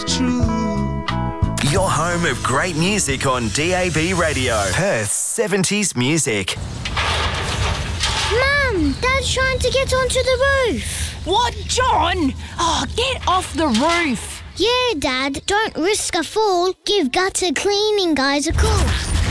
is true. Your home of great music on DAB Radio. Perth's 70s music. Mum, Dad's trying to get onto the roof. What, John? Oh, get off the roof. Yeah, Dad, don't risk a fall. Give gutter cleaning guys a call.